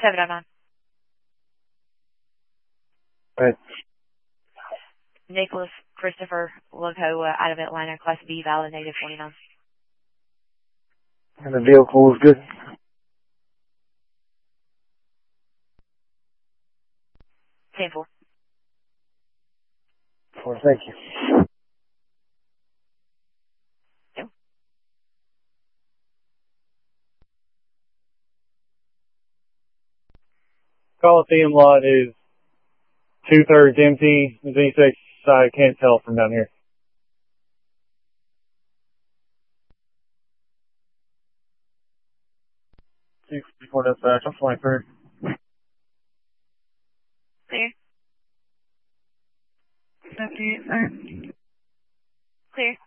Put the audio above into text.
709. Right. Nicholas Christopher Lakoa out of Atlanta, Class B, valid, native 29. And the vehicle was good? 10-4. Well, thank you. Yep. Coliseum lot is 2/3 empty. Is any section side? Can't tell from down here. 254 dispatch. I'm 23. Clear. 58, sir. Clear.